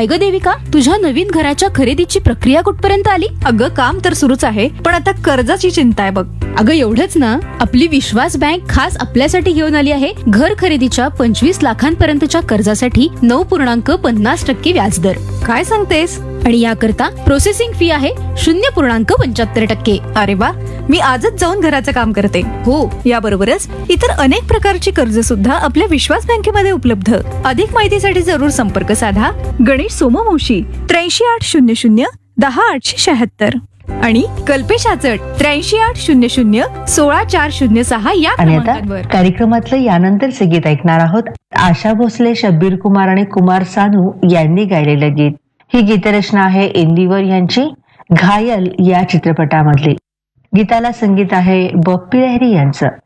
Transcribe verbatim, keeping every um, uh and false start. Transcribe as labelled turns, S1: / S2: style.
S1: काय ग देविका, तुझ्या नवीन घराच्या खरेदीची प्रक्रिया कुठपर्यंत आली?
S2: अगं काम तर सुरूच आहे, पण आता कर्जाची चिंता आहे बघ.
S1: अगं एवढंच ना, आपली विश्वास बँक खास आपल्यासाठी घेऊन आली आहे घर खरेदीच्या पंचवीस लाखांपर्यंतच्या कर्जासाठी नऊ पूर्णांक पन्नास टक्के व्याजदर.
S2: काय सांगतेस?
S1: आणि याकरता प्रोसेसिंग फी आहे शून्य पूर्णांक पंच्याहत्तर टक्के.
S2: अरे वा, मी आजच जाऊन घराचं काम करते.
S1: हो,
S2: याबरोबरच इतर अनेक प्रकारची कर्ज सुद्धा आपल्या विश्वास बँकेमध्ये उपलब्ध. अधिक माहितीसाठी जरूर संपर्क साधा गणेश सोमवंशी त्र्याऐंशी आठ शून्य शून्य दहा आठशे शहात्तर आणि कल्पेश आचट त्र्याऐंशी आठ शून्य शून्य सोळा चार शून्य सहा या
S3: आणि आता
S2: क्रमांकावर.
S3: कार्यक्रमातलं यानंतरचे गीत ऐकणार आहोत. आशा भोसले, शब्बीर कुमार आणि कुमार सानू यांनी गायलेलं गीत. ही गीतरचना आहे इंदिवर यांची घायल या चित्रपटामधली. गीताला संगीत आहे बप्पी लहिरी यांचं.